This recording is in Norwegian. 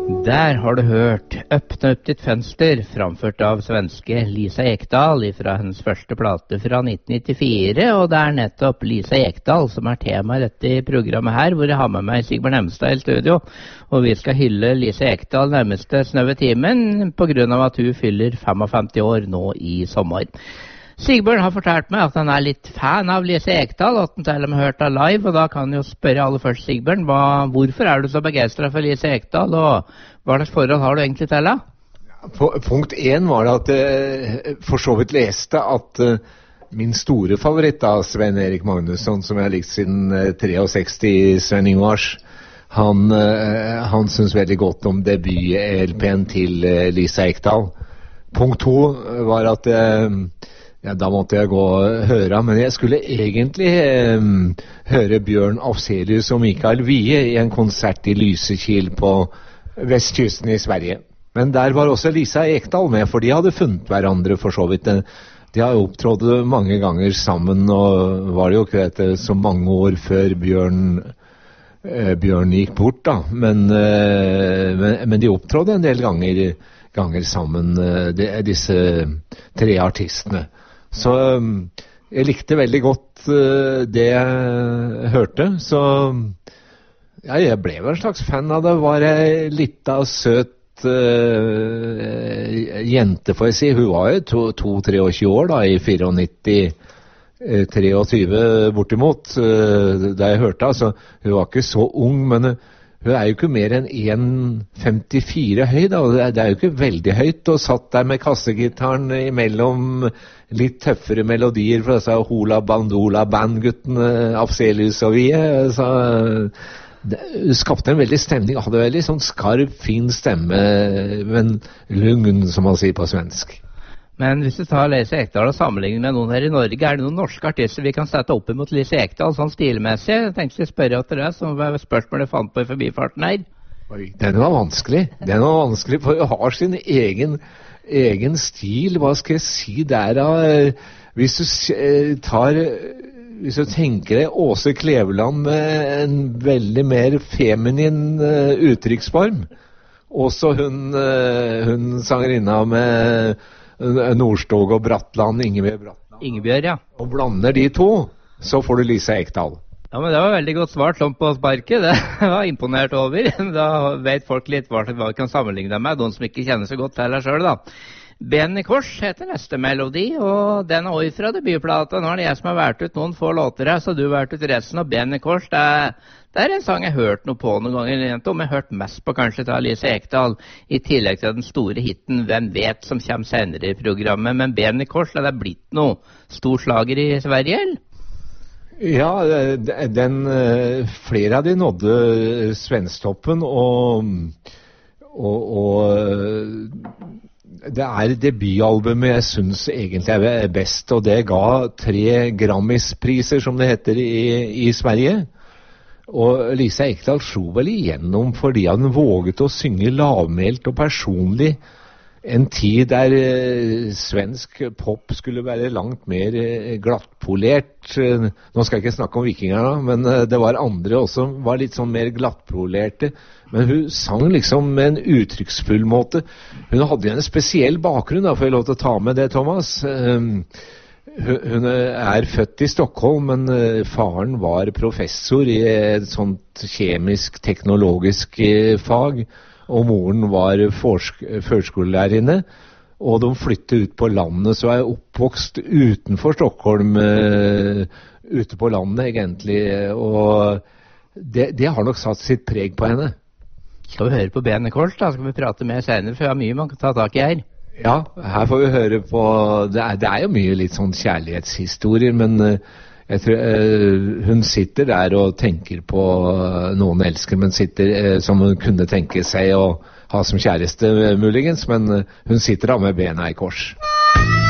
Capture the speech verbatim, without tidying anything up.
Der har du hørt Öppna upp ditt fönster, framført av svenske Lisa Ekdahl fra hennes første plate fra nitten nittifire, og det er nettopp Lisa Ekdahl som er tema i dette programmet her, hvor jeg har med meg Sigbjørn Hemstad i studio, og vi skal hylle Lisa Ekdahl nærmeste snøve timen på grunn av at hun fyller femtifem år nå i sommer. Sigbjørn har fortalt meg at han er litt fan av Lisa Ekdahl, og at han til og med hørt henne live, og da kan jeg jo spørre aller først, Sigbjørn, hva, hvorfor er du så begeistret for Lisa Ekdahl, og hva slags forhold har du egentlig til henne? Punkt én var det at jeg for så vidt leste at uh, min store favoritt av Sven Erik Magnusson, som jeg har likt siden uh, sekstitre, Sven Ingvars, han, uh, han synes veldig godt om debut-L P-en til uh, Lisa Ekdahl. Punkt to var at uh, ja, da måtte jeg gå og høre, men jeg skulle egentlig eh, høre Bjørn Afzelius og Mikael Wiehe i en konsert i Lysekil på vestkysten i Sverige. Men der var også Lisa Ekdahl med, for de hadde funnet hverandre for så vidt. De har opptrådt mange ganger sammen, og var det jo ikke dette så mange år før Bjørn, eh, Bjørn gikk bort da. Men, eh, men, men de opptrådte en del ganger, ganger sammen, eh, de, disse tre artistene. Så jeg likte veldig godt uh, det jeg hørte, så ja, jeg ble jo en slags fan av det. Var ei lita, søt uh, jente, får jeg si. Hun var jo to treogtjue år da, i nittifire, treogtyve bortimot, uh, da jeg hørte. Altså, hun var ikke så ung, men uh, hun er jo ikke mer enn en femtifire høy, da. Det er, det er jo ikke veldig høyt, og satt der med kassegitaren imellom litt tøffere melodier fra disse Hula Bandula bandguttene, Afzelius og Wiehe. Så det skapte en veldig stemning, hadde veldig sånn skarp, fin stemme, men lugn, som man sier på svensk. Men hvis du tar Lisa Ekdahl og sammenligner med noen her i Norge, er det noen norske artister vi kan sette opp imot Lisa Ekdahl sånn stilmessig? Jeg tenkte å spørre etter det, som var spørsmålet jeg fant på i forbifarten her. Oi, den var vanskelig. Den var vanskelig, for hun har sin egen, egen stil. Hva skal jeg si der da? Hvis du tar... Hvis du tenker deg Åse Kleveland med en veldig mer feminin uh, uttrykksform, også hun, uh, hun sangerinna med Nordstog og Bratland, Ingebjørg Bratland. Ingebjørg, ja. Og blander de to, så får du Lisa Ekdahl. Ja, men det var veldig godt svart sånn på sparket. Det var imponert over. Da vet folk litt hva de kan sammenligne deg med, de som ikke kjenner så godt til deg selv, da. Ben i kors heter neste melodi, og den er også fra debutplata. Nå er det jeg som har vært ut noen få låter her, så du har vært ut resten, og Ben i kors, det er, det er en sang jeg har hørt noe på noen ganger, om jeg har hørt mest på kanskje til Lisa Ekdahl, i tillegg til den store hitten Hvem vet, som kommer senere i programmet. Men Ben i kors, det er blitt noe stor slager i Sverige, eller? Ja, den, flere av de nådde svensktoppen, og, og, og det er debutalbumet jeg synes egentlig er best, og det ga tre Grammis-priser, som det heter i, i Sverige. Og Lisa Ekdahl slo vel igjennom fordi han våget å synge lavmælt og personlig. En tid der eh, svensk pop skulle være langt mer eh, glattpolert. Nå skal jeg ikke snakke om vikinger da, men eh, det var andre også som var litt sånn mer glattpolerte. Men hun sang liksom med en uttrykksfull måte. Hun hadde en spesiell bakgrunn, da, får jeg lov til å ta med det, Thomas. Um, hun, hun er født i Stockholm, men uh, faren var professor i et sånt kjemisk-teknologisk uh, fag. Og moren var førskolelærerinne, og de flyttet ut på landet, så er jeg oppvokst utenfor Stockholm, uh, ute på landet egentlig, og det, det har nok satt sitt preg på henne. Skal vi høre på Ben i kors, da? Skal vi prate mer senere, for jeg har mye man kan ta tak i her. Ja, her får vi høre på, det er, det er jo mye litt sånn kjærlighetshistorier, men uh, jeg tror, uh, hun sitter der og tenker på uh, noen elsker, men sitter uh, som hun kunne tenke seg å ha som kjæreste uh, muligens, men uh, hun sitter da med bena i kors.